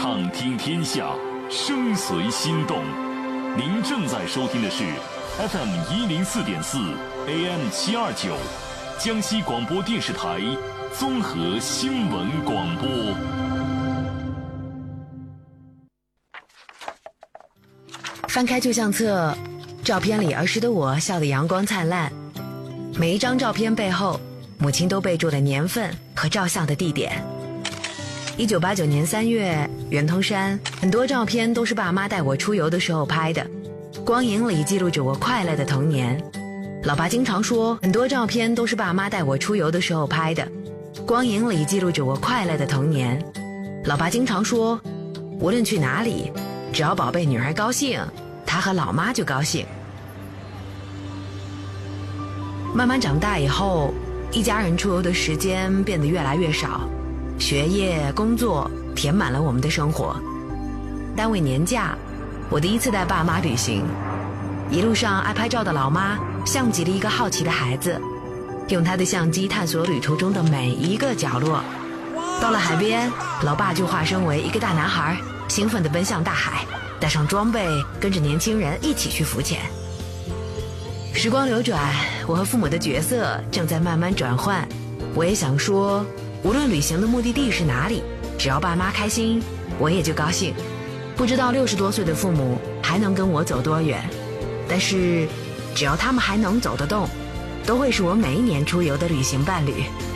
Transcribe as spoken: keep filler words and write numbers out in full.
畅听天下，声随心动。您正在收听的是 F M 一零四点四 A M 七二九，江西广播电视台综合新闻广播。 翻开旧相册，照片里儿时的我笑得阳光灿烂。每一张照片背后，母亲都备注了年份和照相的地点。一九八九年三月，圆通山，很多照片都是爸妈带我出游的时候拍的，光影里记录着我快乐的童年。老爸经常说，很多照片都是爸妈带我出游的时候拍的，光影里记录着我快乐的童年。老爸经常说，无论去哪里，只要宝贝女儿高兴，他和老妈就高兴。慢慢长大以后，一家人出游的时间变得越来越少，学业工作填满了我们的生活。单位年假，我第一次带爸妈旅行，一路上爱拍照的老妈像极了一个好奇的孩子，用她的相机探索旅途中的每一个角落。到了海边，老爸就化身为一个大男孩，兴奋地奔向大海，带上装备，跟着年轻人一起去浮潜。时光流转，我和父母的角色正在慢慢转换。我也想说，无论旅行的目的地是哪里，只要爸妈开心，我也就高兴。不知道六十多岁的父母还能跟我走多远，但是只要他们还能走得动，都会是我每一年出游的旅行伴侣。